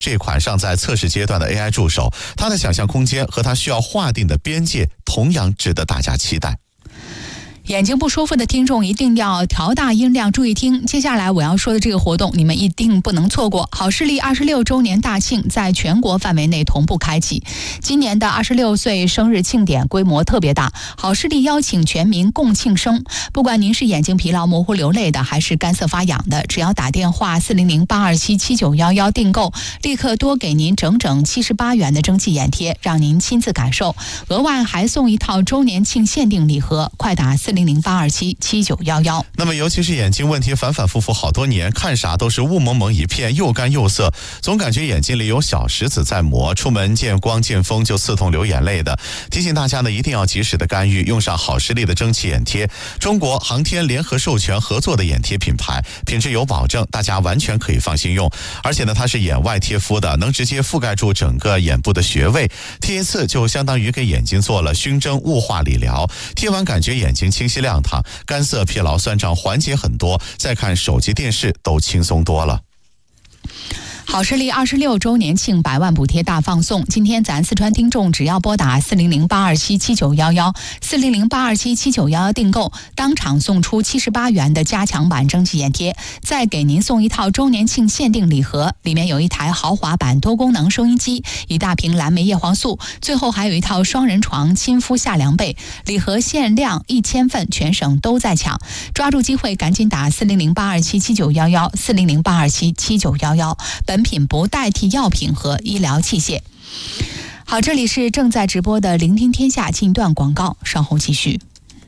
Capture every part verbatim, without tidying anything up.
这款尚在测试阶段的 A I 助手，它的想象空间和它需要划定的边界同样值得大家期待。 眼睛不舒服的听众一定要调大音量，注意听。接下来我要说的这个活动，你们一定不能错过。好视力二十六周年大庆在全国范围内同步开启，今年的二十六岁生日庆典规模特别大，好视力邀请全民共庆生。不管您是眼睛疲劳、模糊流泪的，还是干涩发痒的，只要打电话四零零八二七七九一一订购，立刻多给您整整七十八元的蒸汽眼贴，让您亲自感受。额外还送一套周年庆限定礼盒，快打四零零八二七七九一一。 那么尤其是眼睛问题反反复复好多年，看啥都是雾蒙蒙一片，又干又涩，总感觉眼睛里有小石子在磨，出门见光见风就刺痛流眼泪的。提醒大家呢，一定要及时的干预，用上好视力的蒸汽眼贴，中国航天联合授权合作的眼贴品牌，品质有保证，大家完全可以放心用。而且呢，它是眼外贴敷的，能直接覆盖住整个眼部的穴位，贴一次就相当于给眼睛做了熏蒸雾化理疗，贴完感觉眼睛清晰亮堂，干涩疲劳酸胀缓解很多，再看手机电视都轻松多了。 好视力二十六周年庆百万补贴大放送，今天咱四川听众只要拨打四零零八二七七九一一四零零八二七七九一一订购，当场送出七十八元的加强版蒸汽眼贴，再给您送一套周年庆限定礼盒，里面有一台豪华版多功能收音机，一大瓶蓝莓叶黄素，最后还有一套双人床亲肤夏凉被。礼盒限量一千份，全省都在抢，抓住机会赶紧打四零零八二七七九一一四零零八二七七九一一。本品不代替药品和医疗器械。好，这里是正在直播的聆听天下，进一段广告，稍后继续。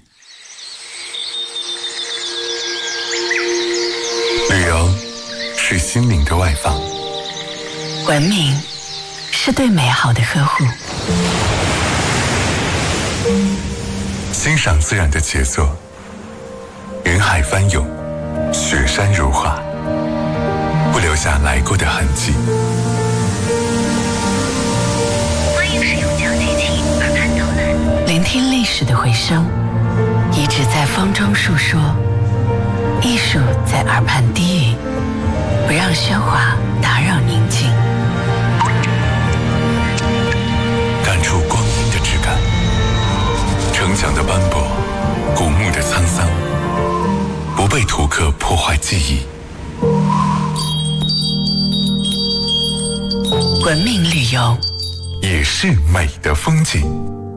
旅游是心灵的外放， 文明是对美好的呵护， 欣赏自然的杰作，云海翻涌，雪山如画，不留下来过的痕迹。 欢迎使用交际器耳畔导览，聆听历史的回声，遗址在风中述说，艺术在耳畔低语，不让喧哗打扰宁静， 感触光阴的质感，城墙的斑驳，古墓的沧桑，不被图刻破坏记忆。 文明旅游也是美的风景。